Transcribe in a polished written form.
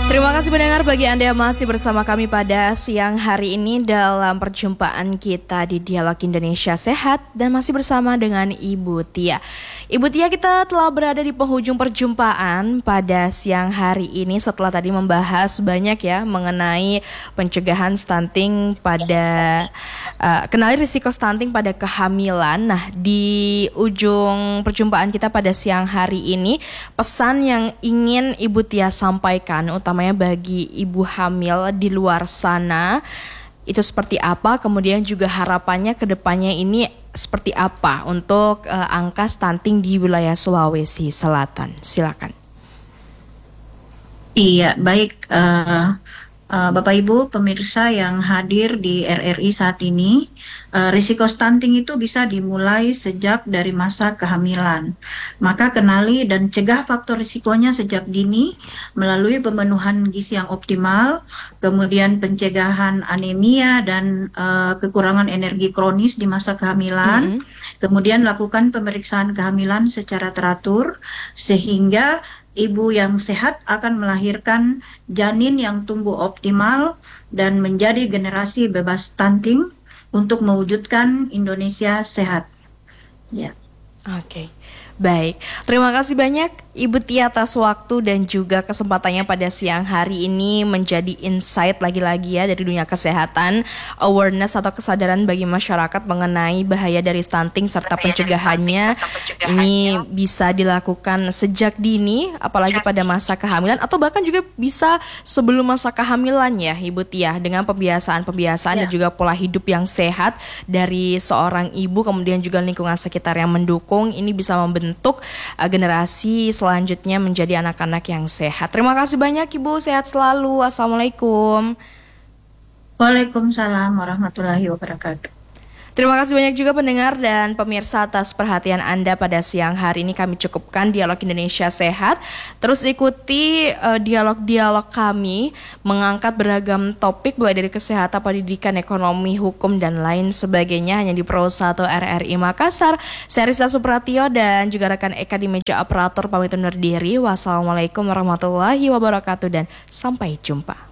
Terima kasih pendengar, bagi Anda yang masih bersama kami pada siang hari ini dalam perjumpaan kita di Dialog Indonesia Sehat dan masih bersama dengan Ibu Tia. Ibu Tia, kita telah berada di penghujung perjumpaan pada siang hari ini setelah tadi membahas banyak ya mengenai pencegahan stunting pada kenali risiko stunting pada kehamilan. Nah, di ujung perjumpaan kita pada siang hari ini, pesan yang ingin Ibu Tia sampaikan utamanya bagi ibu hamil di luar sana itu seperti apa, kemudian juga harapannya ke depannya ini seperti apa untuk angka stunting di wilayah Sulawesi Selatan. Silakan. Iya, baik Bapak Ibu pemirsa yang hadir di RRI saat ini, risiko stunting itu bisa dimulai sejak dari masa kehamilan. Maka kenali dan cegah faktor risikonya sejak dini melalui pemenuhan gizi yang optimal, kemudian pencegahan anemia dan kekurangan energi kronis di masa kehamilan, kemudian lakukan pemeriksaan kehamilan secara teratur sehingga ibu yang sehat akan melahirkan janin yang tumbuh optimal dan menjadi generasi bebas stunting untuk mewujudkan Indonesia sehat. Ya. Oke. Baik, terima kasih banyak Ibu Tia atas waktu dan juga kesempatannya pada siang hari ini menjadi insight lagi-lagi ya dari dunia kesehatan, awareness atau kesadaran bagi masyarakat mengenai bahaya dari stunting serta pencegahannya. Ini bisa dilakukan sejak dini, apalagi pada masa kehamilan atau bahkan juga bisa sebelum masa kehamilan ya Ibu Tia, dengan pembiasaan-pembiasaan dan juga pola hidup yang sehat dari seorang ibu, kemudian juga lingkungan sekitar yang mendukung, ini bisa membentuk generasi selanjutnya menjadi anak-anak yang sehat. Terima kasih banyak Ibu, sehat selalu. Assalamualaikum. Waalaikumsalam warahmatullahi wabarakatuh. Terima kasih banyak juga pendengar dan pemirsa atas perhatian Anda pada siang hari ini. Kami cukupkan Dialog Indonesia Sehat. Terus ikuti dialog-dialog kami mengangkat beragam topik mulai dari kesehatan, pendidikan, ekonomi, hukum, dan lain sebagainya hanya di Pro 1 RRI Makassar. Saya Risa Supratio dan juga rekan Eka di meja operator pamit undur diri. Wassalamualaikum warahmatullahi wabarakatuh dan sampai jumpa.